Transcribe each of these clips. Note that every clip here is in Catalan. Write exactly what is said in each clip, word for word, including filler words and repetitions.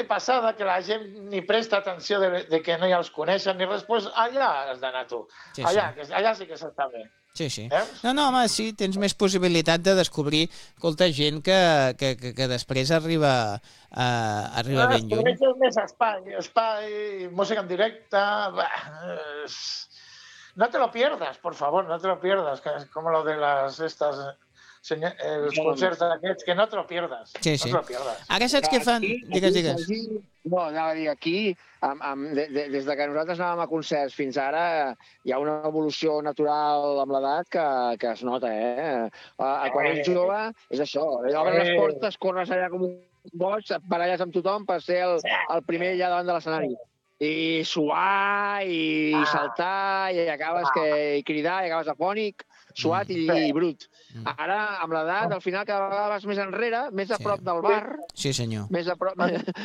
què passa? Que la gent ni presta atenció de, de que no ja els coneixen ni res, doncs allà has d'anar tu. Sí, allà, sí. Que, allà sí que s'està bé. Sí, sí. Eh? No, no, home, sí, tens més possibilitat de descobrir molta gent que, que, que, que després arriba, uh, arriba ben lluny. Coneixes més espai, espai, música en directe... Bah, no te lo pierdas, por favor, no te lo pierdas, que es como lo de las estas... els concerts aquests, que no te lo pierdas. Sí, sí. No te lo pierdas. Ara saps què fan? Aquí, Digues, aquí, digues. aquí, no, anava a dir, aquí, amb, amb, de, de, des de que nosaltres anàvem a concerts fins ara, hi ha una evolució natural amb l'edat que, que es nota, eh? Uh, quan ets jove, és això, obres les portes, corres allà com un boig, et baralles amb tothom per ser el, el primer allà davant de l'escenari. I suar, i saltar, i acabes que, i cridar, i acabes afònic, suat i, i brut. Ara, amb l'edat, al final cada vegada vas més enrere, més a prop del bar. Sí, senyor. Més a prop,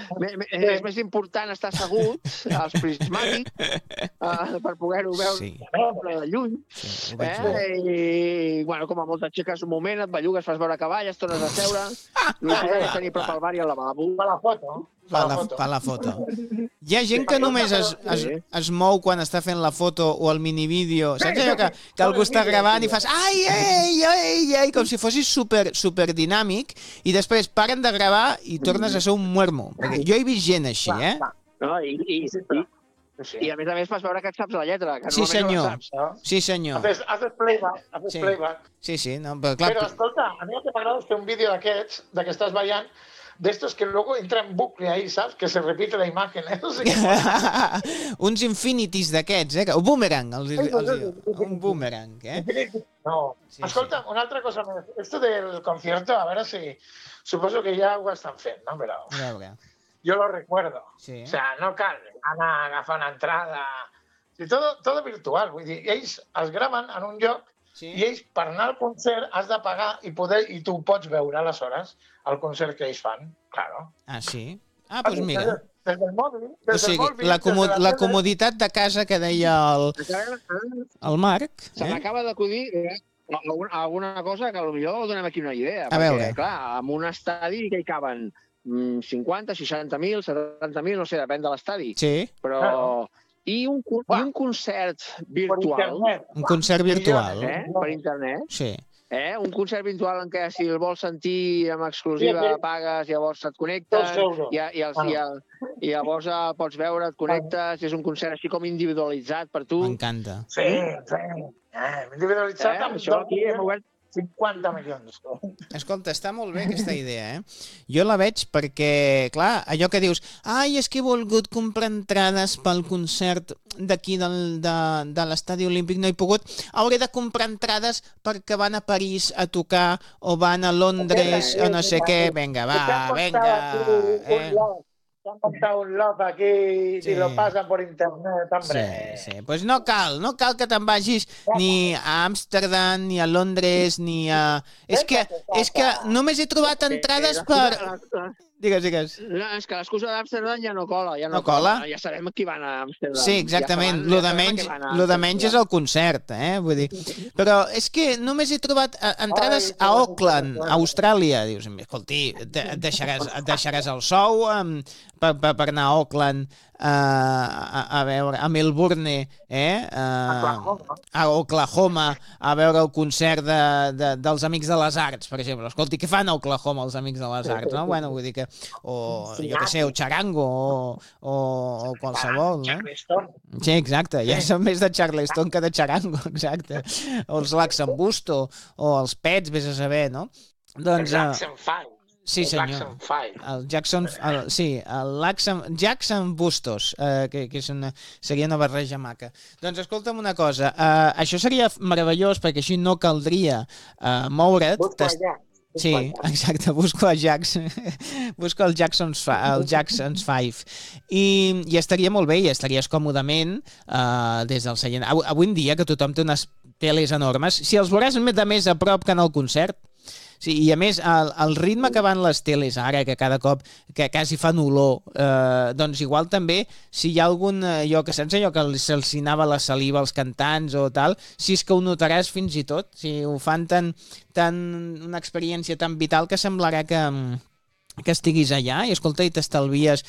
és més important estar assegut als prismàtics uh, per poder-ho veure Sí. de lluny. Sí, eh? I, bueno, com a molt t'aixeques un moment, et bellugues, fas veure cavalles, tornes a seure. L'important és tenir prop al bar i al lavabo. Per la foto. Per la, per la foto. Hi ha gent que només es, es, es mou quan està fent la foto o el minivídeo. Saps allò que, que algú està gravant i fas ai, ai, ai, ai, com si fossis super, super dinàmic i després paren de gravar i tornes a ser un muermo. Perquè jo he vist gent així, eh? No, i, i, i, i a més a més fas veure que et saps la lletra. Que Sí, senyor. no saps, no? Sí, senyor. Haces, haces playback, haces Sí. playback. Sí, sí, no, però clar... Però, escolta, a mi el que m'agrada és fer un vídeo d'aquests, de que estàs ballant, d'estos que luego entra en bucle ahí, ¿sabes? Que se repite la imagen, ¿eh? No sé qué. Uns infinitis d'aquests, eh? Un boomerang, els, els, els, un boomerang, eh? No. Sí, Escolta, una altra cosa més. Esto del concierto, a veure si... Suposo que ja ho estan fent, no? Però A veure. yo lo recuerdo. Sí. O sea, no cal anar a agafar una entrada... Sí, todo, todo virtual. Vull dir, ells es graven en un lloc Sí. i ells, per anar al concert, has de pagar i, poder, i tu pots veure, aleshores, el concert que ells fan. Claro. Ah, sí? Ah, doncs mira. Des, des del mòbil, des O del sigui, mòbil, la, comod des de la tele. comoditat de casa que deia el, el Marc. Se Eh? m'acaba d'acudir eh, alguna, alguna cosa que potser donem aquí una idea. A perquè, veure. clar, en un estadi que hi caben mm, cinquanta, seixanta mil, setanta mil, no sé, depèn de l'estadi. Sí, Però... Claro. I un, I un concert Per virtual, internet. un concert virtual. eh, per internet, Sí. eh, un concert virtual en què si el vols sentir amb exclusiva Sí, sí. pagues, llavors et connectes, Dos euros. i, i, els, i, el, i llavors el pots veure, et connectes, és un concert així com individualitzat per tu. M'encanta. Sí, sí. Eh, individualitzat Eh, amb això aquí hem obert cinquanta milions. Escolta, està molt bé aquesta idea, eh? Jo la veig perquè, clar, allò que dius ai, és que he volgut comprar entrades pel concert d'aquí del, de, de l'estadi olímpic, no he pogut, hauré de comprar entrades perquè van a París a tocar o van a Londres o no sé què, vinga, va, vinga, eh? Han montado un love aquí Sí. y lo pasan por internet, hombre. Sí, sí. Pues no cal, no cal que te'n vagis ni a Amsterdam, ni a Londres, ni a... És que, és que només he trobat entrades per... Digues, digues. No, és que l'excusa d'Amsterdam ja no cola. Ja no, No cola? Ja sabem qui van a Amsterdam. Sí, exactament. Ja Lo sabem, de ja menys, sabem que van a lo de menys és Amsterdam. el concert, eh? Vull dir. Però és que només he trobat eh, entrades a Auckland, a Austràlia. Dius, escolti, et et deixaràs, et deixaràs el sou um, per, per, per anar a Auckland, uh, a, a veure, a Melbourne, eh? Uh, a Oklahoma, a veure el concert de, de, dels Amics de les Arts, per exemple. Escolti, què fan a Oklahoma els Amics de les Arts, no? Bueno, vull dir que... O, jo què sé, o Charango, o, o, o qualsevol, no? Sí, exacte, ja són més de Charleston que de Charango, exacte. O els Laxambusto, o els Pets, vés a saber, no? Doncs... El Uh, Jackson five. sí, El senyor. Jackson five. El Jackson, el, sí, el Laxam, Jackson Bustos, eh, que, que és una, seria una barreja maca. Doncs escolta'm una cosa, eh, això seria meravellós perquè així no caldria eh, moure't. Busco allà. Sí, exacte, busco a Jax, busco el Jackson's, el Jackson's Five i, i estaria molt bé i estaries còmodament uh, des del seient. Avui, avui en dia que tothom té unes teles enormes, si els veuràs de més a prop que en el concert. Sí, i a més, el, el ritme que van les teles ara, que cada cop que quasi fan olor, eh, doncs igual també, si hi ha algun, allò que saps allò que se'ls anava la saliva als cantants o tal, si és que ho notaràs fins i tot, si ho fan tan, tan una experiència tan vital que semblarà que, que estiguis allà i escolta, i t'estalvies